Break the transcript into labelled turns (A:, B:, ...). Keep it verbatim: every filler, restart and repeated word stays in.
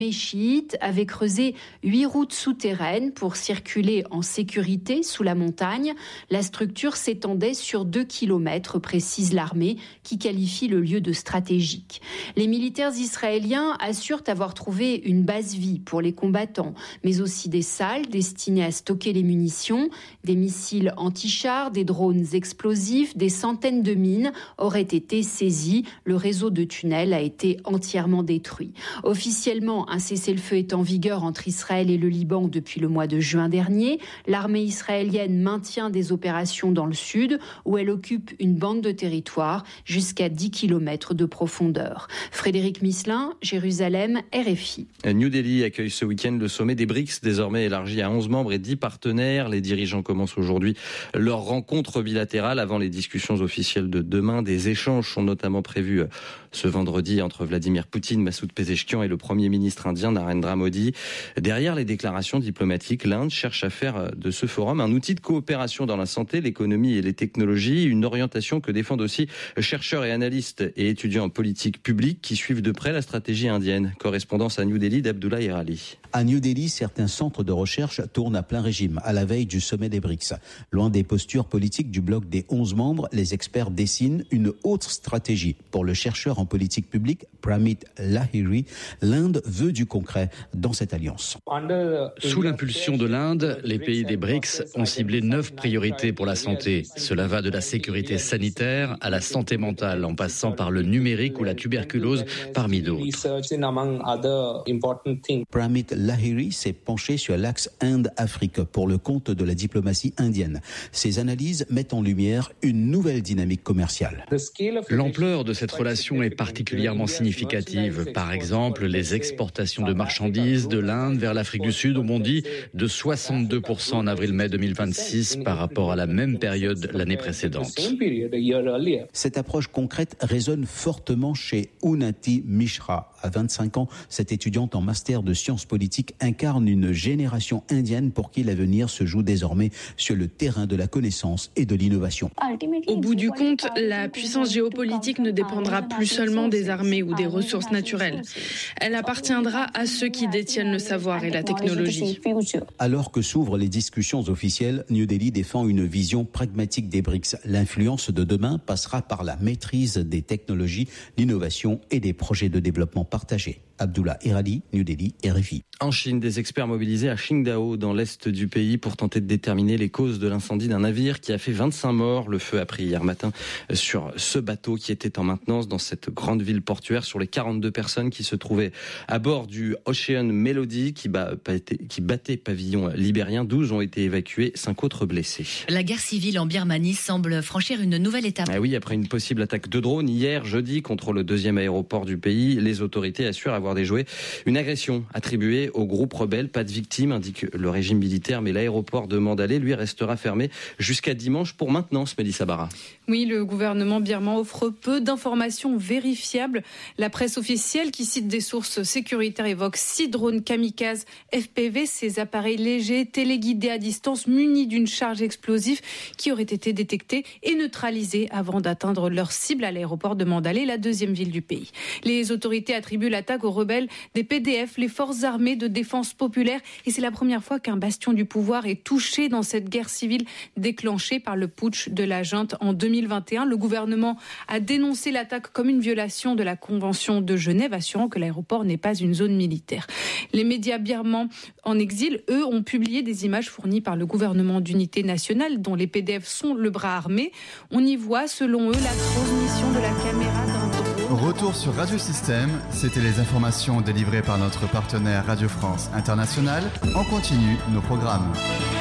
A: Les chiites avaient creusé huit routes souterraines pour circuler en sécurité sous la montagne. La structure s'étendait sur deux kilomètres, précise l'armée, qui qualifie le lieu de stratégique. Les militaires israéliens assurent avoir trouvé une base vie pour les combattants, mais aussi des salles destinées à stocker les munitions, des missiles anti-chars, des drones explosifs, des centaines de mines auraient été saisies. Le réseau de tunnels a été entièrement détruit. Officiellement, un cessez-le-feu est en vigueur entre Israël et le Liban depuis le mois de juin dernier. L'armée israélienne maintient des opérations dans le sud où elle occupe une bande de territoire jusqu'à dix kilomètres de profondeur. Frédéric Misselin, Jérusalem, R F I.
B: New Delhi accueille ce week-end le sommet des BRICS, désormais élargi à onze membres et dix partenaires. Les dirigeants commencent aujourd'hui leur rencontre bilatérale avant les discussions officielles de demain. Des échanges sont notamment prévus ce vendredi entre Vladimir Poutine, Massoud Pezeshkian et le Premier ministre indien Narendra Modi. Derrière les déclarations diplomatiques, l'Inde cherche à faire de ce forum un outil de coopération dans la santé, l'économie et les technologies, une orientation que défendent aussi chercheurs et analystes et étudiants en politique publique qui suivent de près la stratégie indienne. Correspondance à New Delhi d'Abdullah Irali.
C: À New Delhi, certains centres de recherche tournent à plein régime à la veille du sommet des BRICS. Loin des postures politiques du bloc des onze membres, les experts dessinent une autre stratégie. Pour le chercheur en politique publique, Pramit Lahiri, l'Inde veut du concret dans cette alliance.
D: Sous l'impulsion de l'Inde, les pays des BRICS ont ciblé neuf priorités pour la santé. Cela va de la sécurité sanitaire à la santé mentale, en passant par le numérique ou la tuberculose, parmi d'autres.
C: Pramit Lahiri s'est penché sur l'axe Inde-Afrique pour le compte de la diplomatie indienne. Ses analyses mettent en lumière une nouvelle dynamique commerciale.
D: L'ampleur de cette relation est particulièrement significative. Par exemple, les exportations de marchandises de l'Inde vers l'Afrique du Sud ont bondi de soixante-deux pour cent en avril-mai deux mille vingt-six par rapport à la même période l'année précédente.
C: Cette approche concrète résonne fortement chez Unnati Mishra. À vingt-cinq ans, cette étudiante en master de sciences politiques incarne une génération indienne pour qui l'avenir se joue désormais sur le terrain de la connaissance et de l'innovation.
E: Au bout du compte, la puissance géopolitique ne dépendra plus seulement des armées ou des ressources naturelles. Elle appartiendra à ceux qui détiennent le savoir et la technologie.
C: Alors que s'ouvrent les discussions officielles, New Delhi défend une vision pragmatique des BRICS. L'influence de demain passera par la maîtrise des technologies, l'innovation et des projets de développement partagés. Abdullah Irali, New Delhi, R F I.
B: En Chine, des experts mobilisés à Qingdao, dans l'est du pays, pour tenter de déterminer les causes de l'incendie d'un navire qui a fait vingt-cinq morts. Le feu a pris hier matin sur ce bateau qui était en maintenance dans cette grande ville portuaire. Sur les quarante-deux personnes qui se trouvaient à bord du Ocean Melody, qui, bat, qui battait pavillon libérien, douze ont été évacués, cinq autres blessés.
F: La guerre civile en Birmanie semble franchir une nouvelle étape.
B: Ah oui, après une possible attaque de drone hier, jeudi, contre le deuxième aéroport du pays, les autorités assurent avoir déjoué une agression attribuée au groupe rebelle. Pas de victimes, indique le régime militaire, mais l'aéroport de Mandalay, lui, restera fermé jusqu'à dimanche pour maintenance, Mélissa Barra.
G: Oui, le gouvernement birman offre peu d'informations vérifiables. La presse officielle, qui cite des sources sécuritaires, évoque six drones kamikazes F P V, ces appareils légers téléguidés à distance munis d'une charge explosive qui auraient été détectés et neutralisés avant d'atteindre leur cible à l'aéroport de Mandalay, la deuxième ville du pays. Les autorités attribuent l'attaque aux rebelles des P D F, les forces armées de défense populaire, et c'est la première fois qu'un bastion du pouvoir est touché dans cette guerre civile déclenchée par le putsch de la junte en deux mille vingt et un. Le gouvernement a dénoncé l'attaque comme une violation de la Convention de Genève, assurant que l'aéroport n'est pas une zone militaire. Les médias birmans en exil, eux, ont publié des images fournies par le gouvernement d'unité nationale, dont les P D F sont le bras armé. On y voit, selon eux, la transmission de la caméra d'un drone.
H: Retour sur Radio Système, c'était les informations délivrées par notre partenaire Radio France Internationale. En continu, nos programmes.